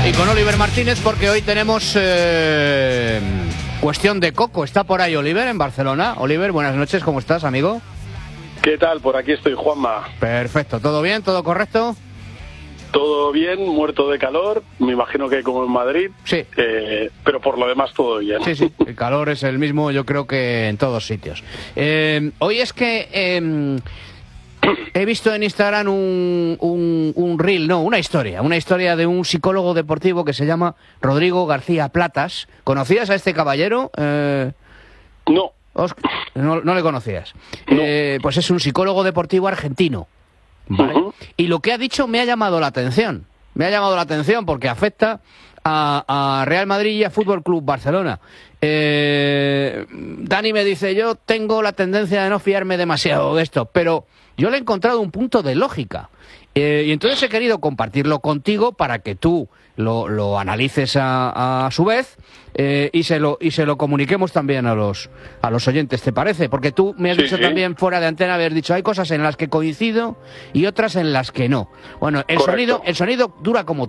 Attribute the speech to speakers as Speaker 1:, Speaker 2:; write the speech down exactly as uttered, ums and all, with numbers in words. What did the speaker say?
Speaker 1: Y con Oliver Martínez, porque hoy tenemos eh, cuestión de coco. Está por ahí Oliver en Barcelona. Oliver, buenas noches, ¿cómo estás, amigo?
Speaker 2: ¿Qué tal? Por aquí estoy, Juanma.
Speaker 1: Perfecto, ¿todo bien? ¿Todo correcto?
Speaker 2: Todo bien, muerto de calor, me imagino que como en Madrid,
Speaker 1: sí.
Speaker 2: eh, pero por lo demás todo bien.
Speaker 1: Sí, sí, el calor es el mismo, yo creo que en todos sitios. Eh, hoy es que eh, he visto en Instagram un, un, un reel, no, una historia, una historia de un psicólogo deportivo que se llama Rodrigo García Platas. ¿Conocías a este caballero? Eh,
Speaker 2: no.
Speaker 1: Oscar, no. No le conocías.
Speaker 2: No.
Speaker 1: Eh, pues es un psicólogo deportivo argentino. ¿Vale? Uh-huh. Y lo que ha dicho me ha llamado la atención. Me ha llamado la atención porque afecta a, a Real Madrid y a Fútbol Club Barcelona. Eh, Dani me dice, yo tengo la tendencia de no fiarme demasiado de esto, pero yo le he encontrado un punto de lógica. Eh, y entonces he querido compartirlo contigo para que tú lo, lo analices a, a su vez eh, y se lo y se lo comuniquemos también a los a los oyentes, ¿te parece? Porque tú me has
Speaker 2: sí,
Speaker 1: dicho
Speaker 2: sí.
Speaker 1: también fuera de antena, haber dicho, hay cosas en las que coincido y otras en las que no. Bueno, el
Speaker 2: Correcto.
Speaker 1: sonido el sonido dura como